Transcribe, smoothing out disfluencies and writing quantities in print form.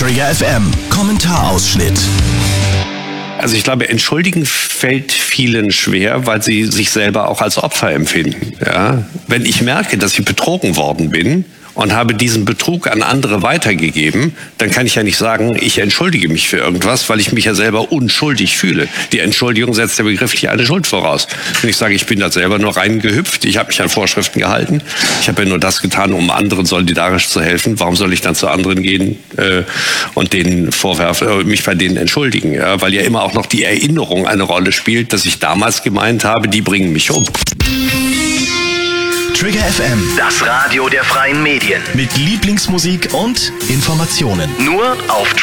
Trigger FM Kommentarausschnitt. Also ich glaube, entschuldigen fällt vielen schwer, weil sie sich selber auch als Opfer empfinden. Ja? Wenn ich merke, dass ich betrogen worden bin und habe diesen Betrug an andere weitergegeben, dann kann ich ja nicht sagen, ich entschuldige mich für irgendwas, weil ich mich ja selber unschuldig fühle. Die Entschuldigung setzt ja begrifflich eine Schuld voraus. Wenn ich sage, ich bin da selber nur reingehüpft, ich habe mich an Vorschriften gehalten, ich habe ja nur das getan, um anderen solidarisch zu helfen, warum soll ich dann zu anderen gehen und denen vorwerfen, mich bei denen entschuldigen? Ja? Weil ja immer auch noch die Erinnerung eine Rolle spielt, dass ich damals gemeint habe, die bringen mich um. Trigger FM, Das Radio der freien Medien. mit Lieblingsmusik und Informationen. Nur auf